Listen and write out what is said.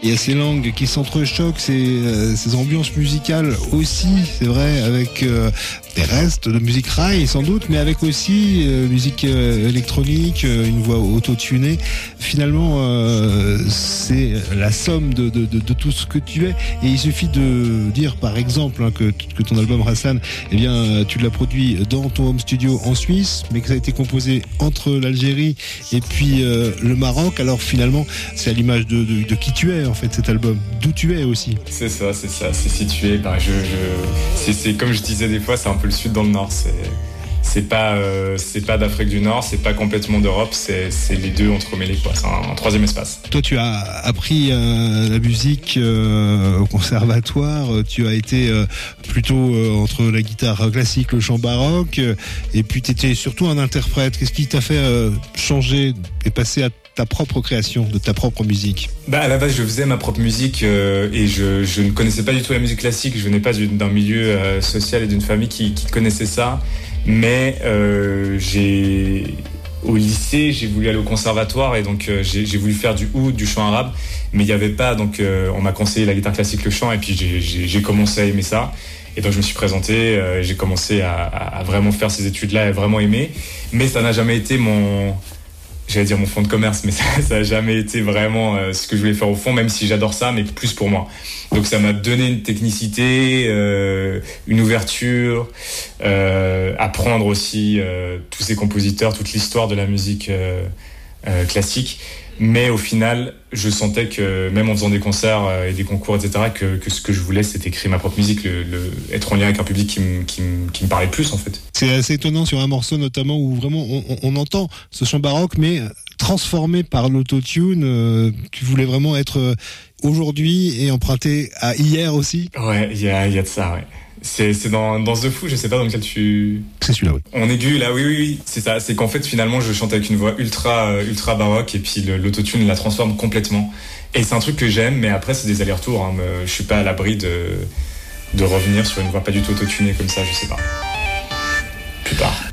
Il y a ces langues qui s'entrechoquent, ces ambiances musicales aussi, c'est vrai, avec des restes de musique rail sans doute, mais avec aussi musique électronique, une voix auto-tunée. Finalement, c'est la somme de tout ce que tu es. Et il suffit de dire, par exemple, que ton album Rassan, eh bien, tu l'as produit dans ton home studio en Suisse, mais que ça a été composé entre l'Algérie et puis le Maroc. Alors finalement, c'est à l'image de qui tu es en fait, cet album, d'où tu es aussi. C'est ça, c'est situé. C'est comme je disais des fois, c'est un peu le sud dans le nord. C'est pas d'Afrique du Nord, c'est pas complètement d'Europe, c'est les deux entremêlés, quoi. C'est un troisième espace. Toi, tu as appris la musique au conservatoire. Tu as été plutôt entre la guitare classique, le chant baroque, et puis tu étais surtout un interprète. Qu'est-ce qui t'a fait changer et passer à ta propre création, de ta propre musique? À la base, je faisais ma propre musique et je ne connaissais pas du tout la musique classique. Je venais pas d'un milieu social et d'une famille qui connaissait ça. Mais au lycée, j'ai voulu aller au conservatoire et donc j'ai voulu faire du oud, du chant arabe. Mais il n'y avait pas, donc on m'a conseillé la guitare classique, le chant, et puis j'ai commencé à aimer ça. Et donc je me suis présenté, j'ai commencé à vraiment faire ces études-là, à vraiment aimer. Mais ça n'a jamais été mon fond de commerce, mais ça a jamais été vraiment ce que je voulais faire au fond, même si j'adore ça, mais plus pour moi. Donc ça m'a donné une technicité, une ouverture, apprendre aussi tous ces compositeurs, toute l'histoire de la musique classique. Mais au final, je sentais que même en faisant des concerts et des concours, etc., que ce que je voulais, c'était créer ma propre musique, être en lien avec un public qui me parlait plus, en fait. C'est assez étonnant sur un morceau notamment où vraiment on entend ce chant baroque, mais transformé par l'autotune. Tu voulais vraiment être aujourd'hui et emprunté à hier aussi. Ouais, il y a de ça, ouais. C'est dans The Fou, je sais pas dans lequel tu... C'est celui-là, oui. En aigu, là, oui, c'est ça. C'est qu'en fait, finalement, je chante avec une voix ultra baroque et puis l'autotune la transforme complètement. Et c'est un truc que j'aime, mais après, c'est des allers-retours. Hein. Je suis pas à l'abri de revenir sur une voix pas du tout autotunée comme ça, je sais pas. Plus tard.